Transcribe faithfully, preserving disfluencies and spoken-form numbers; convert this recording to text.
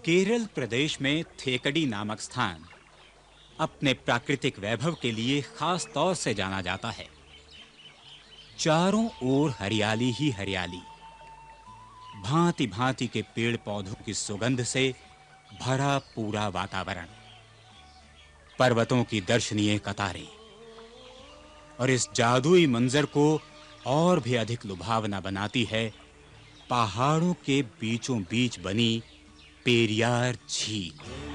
केरल प्रदेश में थेकडी नामक स्थान अपने प्राकृतिक वैभव के लिए खास तौर से जाना जाता है। चारों ओर हरियाली ही हरियाली, भांति-भांति के पेड़-पौधों की सुगंध से भरा पूरा वातावरण, पर्वतों की दर्शनीय कतारें और इस जादुई मंजर को और भी अधिक लुभावना बनाती है पहाड़ों के बीचों बीच बनी पेरियार झील।